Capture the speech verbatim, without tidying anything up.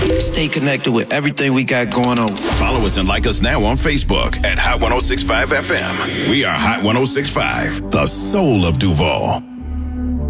Stay connected with everything we got going on. Follow us and like us now on Facebook at Hot ten sixty-five F M. We are Hot ten sixty-five, the soul of Duval.